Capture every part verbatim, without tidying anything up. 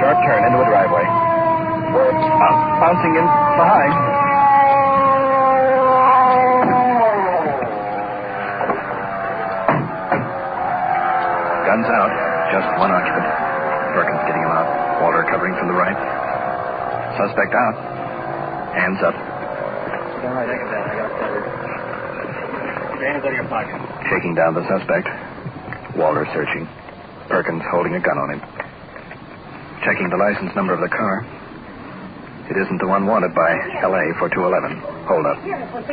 sharp turn into a driveway. We're uh, bouncing in behind. Guns out. Just one occupant. Perkins getting him out. Walter covering from the right. Suspect out. Hands up. All right, I got that. I got that. Keep your hands out of your pocket. Shaking down the suspect. Walter searching. Perkins holding a gun on him. Checking the license number of the car. It isn't the one wanted by L A for two eleven. Hold up.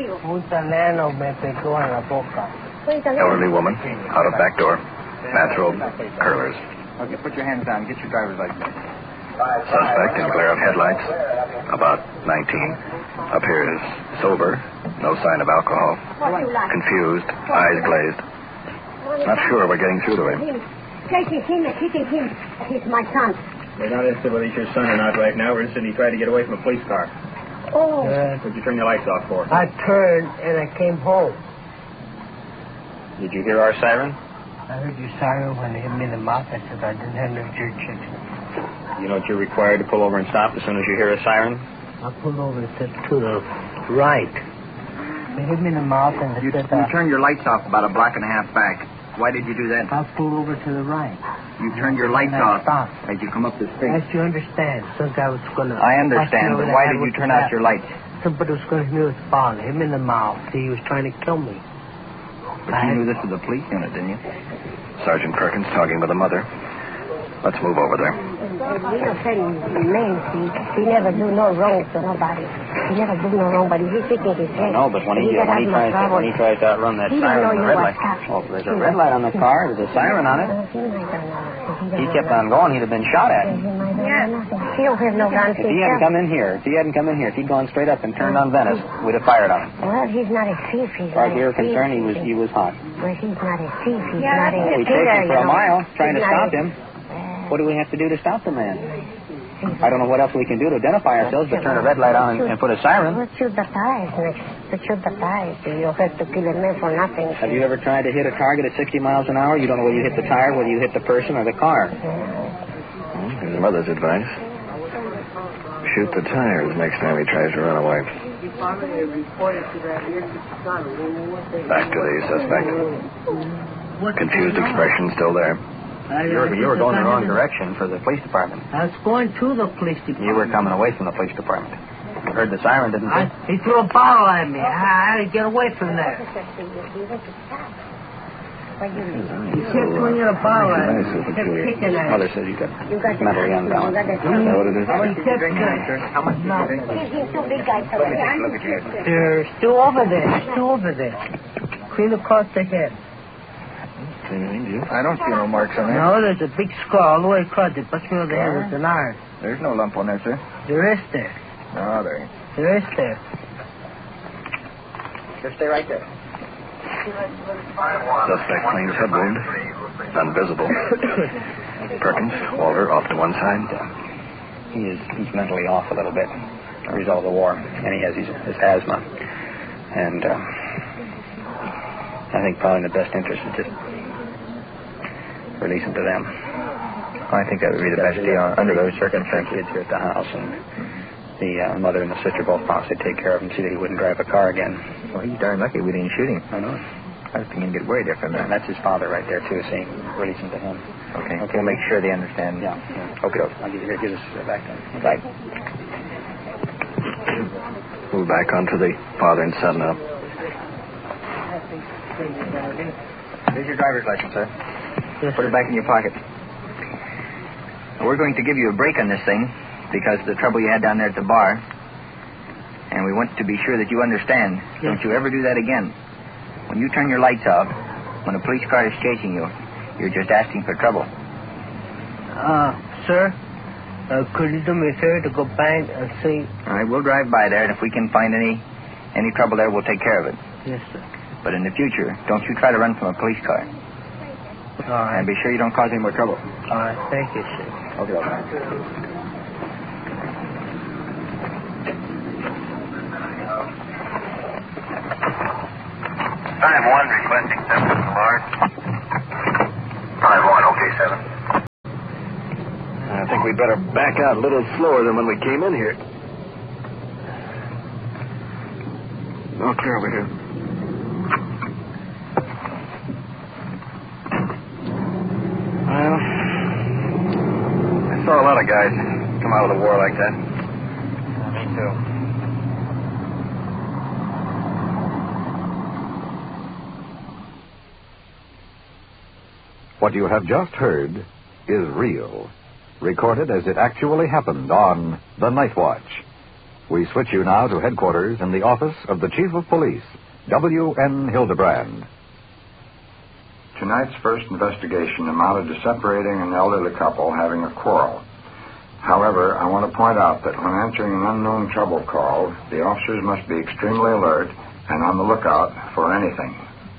Elderly woman. Out of back door. Bathrobe. Curlers. Okay, put your hands down. Get your driver's license. Suspect in glare of headlights. About nineteen. Appears sober. No sign of alcohol. Confused. Eyes glazed. Not sure we're getting through to him. Taking him, taking him. He's my son. We're not interested whether he's your son or not right now. We're interested in he tried to get away from a police car. Oh. Uh, What'd you turn your lights off for? I turned and I came home. Did you hear our siren? I heard your siren when it hit me in the mouth. I said I didn't have no jerk chicken. You know what you're required to pull over and stop as soon as you hear a siren? I pulled over to, to the right. It hit me in the mouth and it You, said, you uh, turned your lights off about a block and a half back. Why did you do that? I pulled over to the right. You turned your lights And I off stopped. as you come up the street. As you understand, some guy was going to... I understand, but why did you turn out your lights? Somebody was going to hit me with a ball, hit me in the mouth. He was trying to kill me. But I you had- knew this was a police unit, didn't you? Sergeant Perkins talking with the mother. Let's move over there. We don't say man, he, he never do no wrong to nobody. He never do no wrong, but he's thinking his head. No, but when he, got when he, out tries, my to, when he tries to outrun that He don't siren know on the you red was light. happy. Oh, there's a red light on the car. There's a siren on it. If he kept on going, he'd have been shot at. Yeah. He don't have no gun. If he hadn't come in here, if he hadn't come in here, if he'd gone straight up and turned on Venice, we'd have fired on him. Well, he's not a thief. He's As far as not we a were concerned, he was thief. he was hot. Well, he's not a thief. He's Yeah, not a we chased him for a mile, trying to stop him. Uh, What do we have to do to stop the man? I don't know what else we can do to identify ourselves, but turn a red light on and, and put a siren. Well, shoot the tires, next. To shoot the tires. You don't have to kill a man for nothing. Have you ever tried to hit a target at sixty miles an hour? You don't know whether you hit the tire, whether you hit the person or the car. His mother's advice. Shoot the tires next time he tries to run away. Back to the suspect. Confused expression still there. You were, you were going the wrong direction for the police department. I was going to the police department. You were coming away from the police department. You heard the siren, didn't you? I, he threw a bottle at me. I had to get away from there. He kept throwing a bottle at me. He kept kicking at me. Mother says you got mentally unbalanced. Is that what it is? He kept How much do you drink? There's two over there. There's two over there. Clean across the head. I don't see no marks on there. No, there's a big scar all the way across. It puts me on the head with an iron. There's no lump on there, sir. There is there. No, there ain't. There is there. Just stay right there. Suspect claims head wound. Unvisible. Perkins, Walter, off to one side. He is he's mentally off a little bit as a result of the war, and he has his, his asthma. And uh, I think probably in the best interest is just release him to them. I think that would be the best deal under those circumstances. Kids here at the house, and the uh, mother and the sister both promised to take care of him, see that he wouldn't drive a car again. Well, he's darn lucky we didn't shoot him. I know. I was thinking he'd get worried after And that. that's his father right there, too, saying release him to him. Okay. Okay. We'll make sure they understand. Yeah. yeah. Okay. I'll give, here, give this back to him. Right. Move back onto the father and son now. Here's your driver's license, sir. Yes, Put it back in your pocket. We're going to give you a break on this thing because of the trouble you had down there at the bar. And we want to be sure that you understand. Yes. Don't you ever do that again. When you turn your lights off, when a police car is chasing you, you're just asking for trouble. Uh, sir, uh, could you do me a favor to go back and see? All right, we'll drive by there, and if we can find any any trouble there, we'll take care of it. Yes, sir. But in the future, don't you try to run from a police car. All right. And be sure you don't cause any more trouble. All right. Thank you, sir. Okay, all right. Five one requesting seven alarm. Five one, okay, seven. I think think we'd better back out a little slower than when we came in here. All clear over here. Well, I saw a lot of guys come out of the war like that. Uh, me too. What you have just heard is real, recorded as it actually happened on The Night Watch. We switch you now to headquarters in the office of the Chief of Police, W N Hildebrand. Tonight's first investigation amounted to separating an elderly couple having a quarrel. However, I want to point out that when answering an unknown trouble call, the officers must be extremely alert and on the lookout for anything.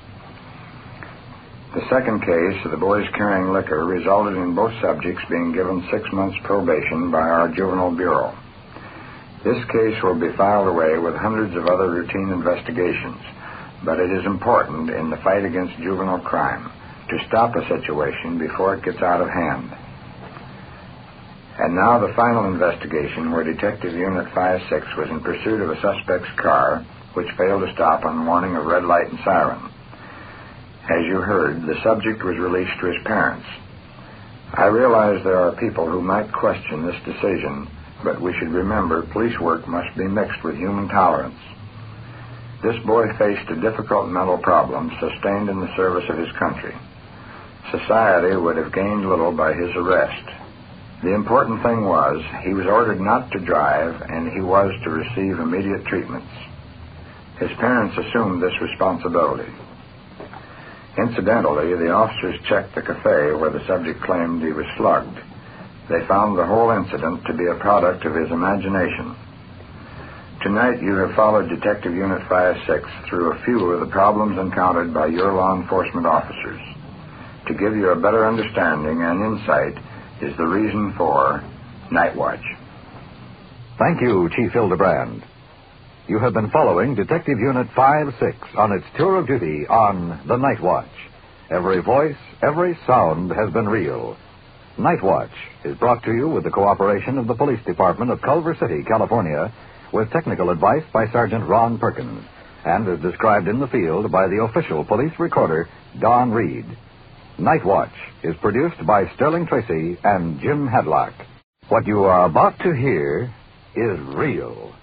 The second case of the boys carrying liquor resulted in both subjects being given six months probation by our Juvenile Bureau. This case will be filed away with hundreds of other routine investigations, but it is important in the fight against juvenile crime to stop a situation before it gets out of hand. And now the final investigation where Detective Unit five six was in pursuit of a suspect's car, which failed to stop on warning of red light and siren. As you heard, the subject was released to his parents. I realize there are people who might question this decision, but we should remember police work must be mixed with human tolerance. This boy faced a difficult mental problem sustained in the service of his country. Society would have gained little by his arrest. The important thing was he was ordered not to drive, and he was to receive immediate treatments. His parents assumed this responsibility. Incidentally, the officers checked the cafe where the subject claimed he was slugged. They found the whole incident to be a product of his imagination. Tonight, you have followed Detective Unit five six through a few of the problems encountered by your law enforcement officers. To give you a better understanding and insight is the reason for Night Watch. Thank you, Chief Hildebrand. You have been following Detective Unit five six on its tour of duty on The Night Watch. Every voice, every sound has been real. Night Watch is brought to you with the cooperation of the Police Department of Culver City, California, with technical advice by Sergeant Ron Perkins, and is described in the field by the official police recorder, Don Reed. Night Watch is produced by Sterling Tracy and Jim Hadlock. What you are about to hear is real.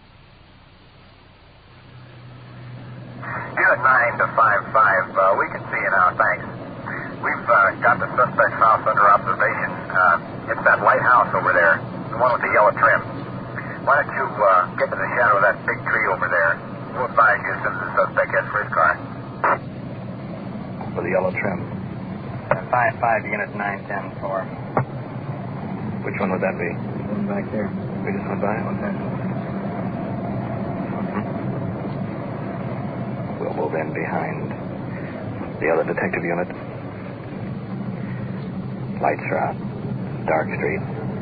Unit nine to five five, uh, we can see you now, thanks. We've uh, got the suspect's house under observation. Uh, it's that light house over there, the one with the yellow trim. Why don't you uh, get to the shadow of that big tree over there? We'll advise you as soon as the suspect gets for his car. With the yellow trim. five five, Unit nine ten four. Which one would that be? One back there. We just went by it? Okay. We'll move in behind the other detective unit. Lights are out. Dark street.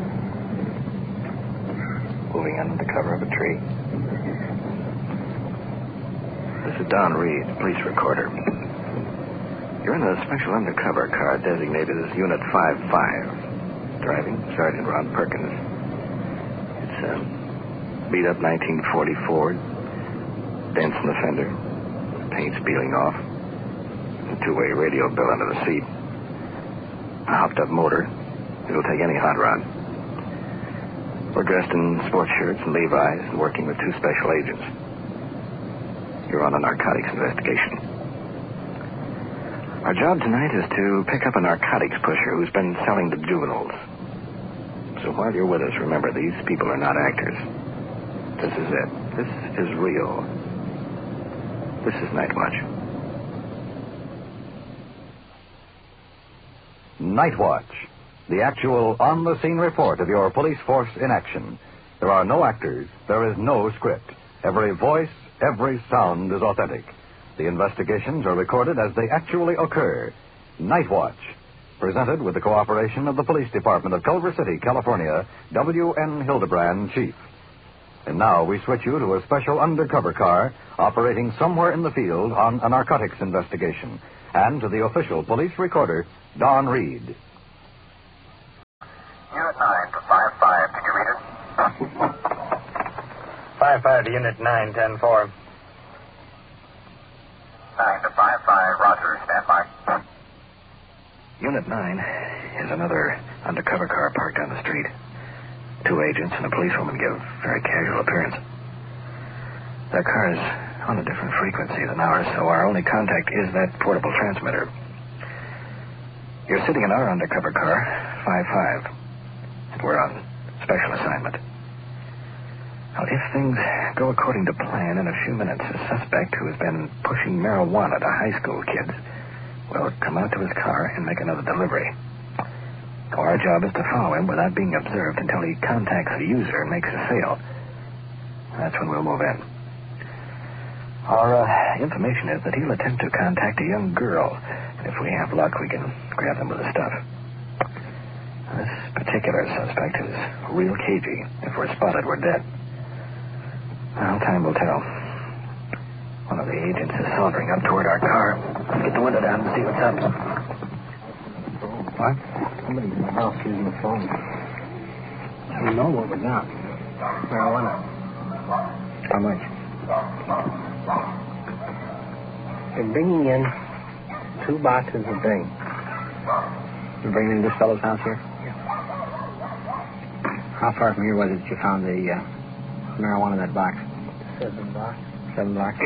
Moving under the cover of a tree. This is Don Reed, police recorder. You're in a special undercover car designated as Unit five five. Driving, Sergeant Ron Perkins. It's a beat-up nineteen forty Ford. Dents in the fender. Paint's peeling off. A two-way radio bill under the seat. A hopped-up motor. It'll take any hot rod. We're dressed in sports shirts and Levi's and working with two special agents. You're on a narcotics investigation. Our job tonight is to pick up a narcotics pusher who's been selling to juveniles. So while you're with us, remember, these people are not actors. This is it. This is real. This is Night Watch. Night Watch, the actual on-the-scene report of your police force in action. There are no actors. There is no script. Every voice, every sound is authentic. The investigations are recorded as they actually occur. Night Watch, presented with the cooperation of the Police Department of Culver City, California, W N Hildebrand, Chief. And now we switch you to a special undercover car operating somewhere in the field on a narcotics investigation, and to the official police recorder, Don Reed. Unit nine to five five five to Unit nine, ten four. nine to five five, Roger, stand by. Unit nine is another undercover car parked on the street. Two agents and a policewoman give very casual appearance. Their car is on a different frequency than ours, so our only contact is that portable transmitter. You're sitting in our undercover car, five five. We're on special assignment. Now, if things go according to plan, in a few minutes, a suspect who has been pushing marijuana to high school kids will come out to his car and make another delivery. Our job is to follow him without being observed until he contacts the user and makes a sale. That's when we'll move in. Our uh, information is that he'll attempt to contact a young girl. And if we have luck, we can grab him with the stuff. This particular suspect is real cagey. If we're spotted, we're dead. Well, time will tell. One of the agents is sauntering up toward our car. Let's get the window down and see what's up. What? Somebody's in the house using the phone. We know what we got. Marijuana. How much? They're bringing in two boxes a day. You're bringing in this fellow's house here? Yeah. How far from here was it you found the uh, marijuana in that box? Seven blocks. Seven blocks?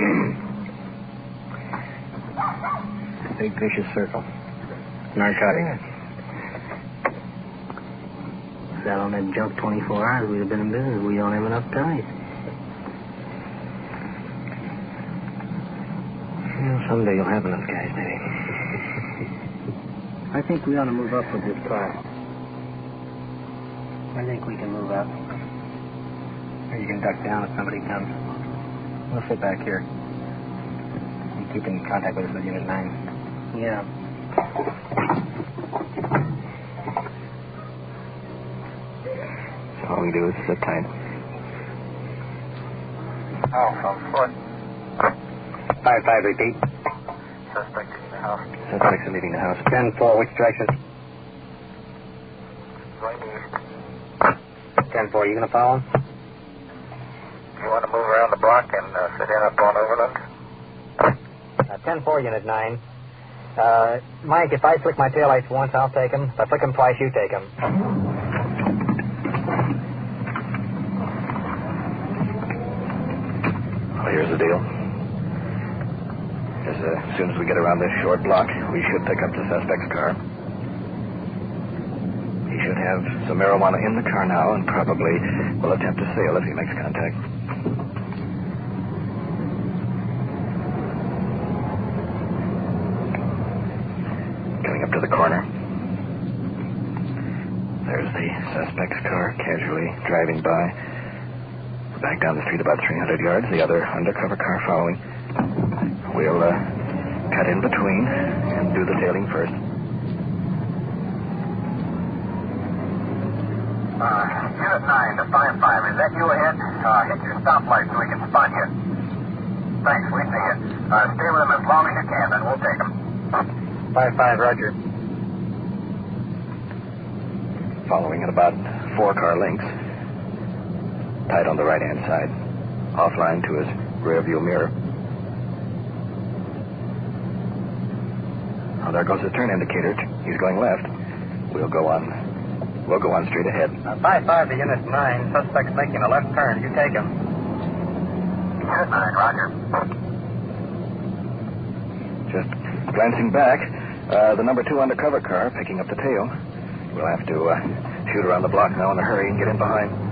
Big vicious circle. Narcotic. Yeah. Sat on that junk twenty-four hours, we'd have been in business. We don't have enough time. Well, someday you'll have enough guys, maybe. I think we ought to move up with this car. I think we can move up. Or you can duck down if somebody comes. We'll sit back here. And keep in contact with us with Unit nine. Yeah. All we do is sit tight. Alpha, foot. Five, five, repeat. Suspect in the house. Suspects are leaving the house. Ten, four, which direction? Going east. Ten, four, you gonna follow him? You want to move around the block and uh, sit in up on Overland? Uh, ten, four, Unit nine. Uh, Mike, if I flick my taillights once, I'll take him. If I flick them twice, you take him. Well, here's the deal. As, uh, as soon as we get around this short block, we should pick up the suspect's car. He should have some marijuana in the car now and probably will attempt to sale if he makes contact. Coming up to the corner. There's the suspect's car casually driving by. Back down the street about three hundred yards, the other undercover car following. We'll uh, cut in between and do the tailing first. Uh, Unit nine to five five, is that you ahead? Uh, hit your stoplight so we can spot you. Thanks, we see you. Uh, stay with them as long as you can, then we'll take them. Five, five, Roger. Following at about four car lengths. Tight on the right-hand side. Offline to his rear view mirror. Oh, there goes his turn indicator. He's going left. We'll go on. We'll go on straight ahead. Uh, five, five to Unit nine. Suspect's making a left turn. You take him. Unit nine, Roger. Just glancing back, uh, the number two undercover car picking up the tail. We'll have to uh, shoot around the block now in a hurry and get in behind.